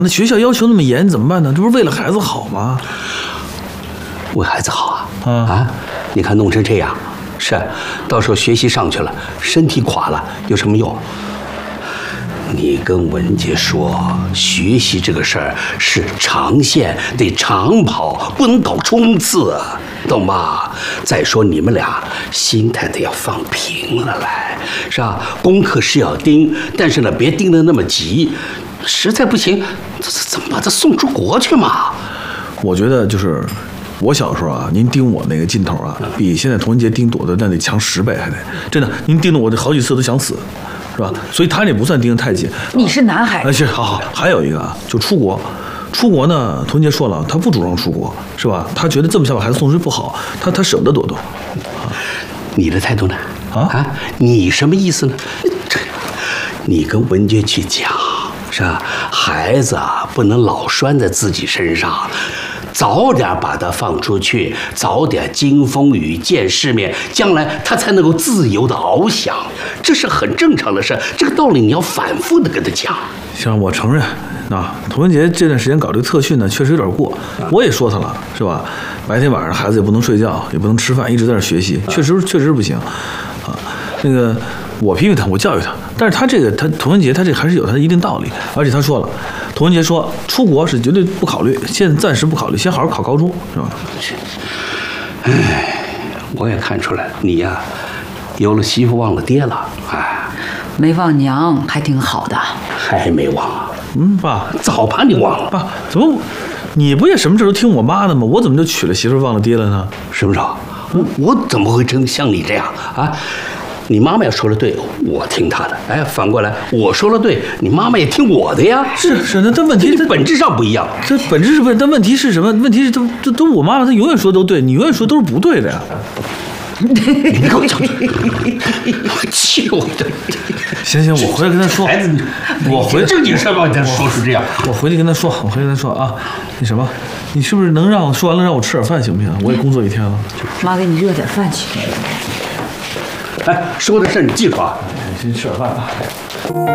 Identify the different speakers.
Speaker 1: 那学校要求那么严，怎么办呢？这不是为了孩子好吗？
Speaker 2: 为孩子好啊！你看弄成这样，是，到时候学习上去了，身体垮了，有什么用？你跟文杰说，学习这个事儿是长线，得长跑，不能搞冲刺，懂吧？再说你们俩心态得要放平了来，是吧？功课是要盯，但是呢，别盯得那么急，实在不行，怎么把他送出国去嘛？
Speaker 1: 我觉得就是我小时候啊，您盯我那个劲头啊，比现在童文杰盯我的那得强10倍，还得真的，您盯得我这好几次都想死。是吧？所以他这不算盯得太紧。
Speaker 3: 你是男孩子，
Speaker 1: 是好。还有一个啊，就出国。出国呢，童杰说了，他不主张出国，是吧？他觉得这么想把孩子送出去不好，他舍不得朵朵。
Speaker 2: 你的态度呢？你什么意思呢？你跟文杰去讲，是吧？孩子啊，不能老拴在自己身上。早点把他放出去，早点经风雨见世面，将来他才能够自由的翱翔，这是很正常的事。这个道理你要反复的跟他讲。
Speaker 1: 行，我承认啊，童文杰这段时间搞这个特训呢，确实有点过。我也说他了，是吧？白天晚上孩子也不能睡觉，也不能吃饭，一直在那学习，确实不行啊。那个我批评他，我教育他，但是他童文杰他这还是有他的一定道理，而且他说了。童文杰说：“出国是绝对不考虑，现在暂时不考虑，先好好考高中，是吧？”
Speaker 2: 哎，我也看出来你呀，有了媳妇忘了爹了，哎，
Speaker 3: 没忘娘还挺好的，
Speaker 2: 还没忘啊？
Speaker 1: 爸，
Speaker 2: 早把你忘了。
Speaker 1: 爸，怎么？你不也什么事都听我妈的吗？我怎么就娶了媳妇忘了爹了呢？
Speaker 2: 什么时候？我怎么会真像你这样啊？你妈妈要说了对，我听她的。哎，反过来我说了对，你妈妈也听我的呀。
Speaker 1: 是，那但问题
Speaker 2: 这本质上不一样。
Speaker 1: 这本质是不是？但问题是什么？问题是这都我妈妈，她永远说都对，你永远说都是不对的呀。
Speaker 2: 你给我讲，我气我的。
Speaker 1: 行，我回来跟他说。
Speaker 2: 孩子，我回正经事把你再说出这样。
Speaker 1: 我回去跟他说，啊，那什么，你是不是能让说完了让我吃点饭行不行？我也工作一天了。
Speaker 3: 妈给你热点饭去。
Speaker 2: 哎，说的事你记住啊。
Speaker 1: 先吃点饭吧。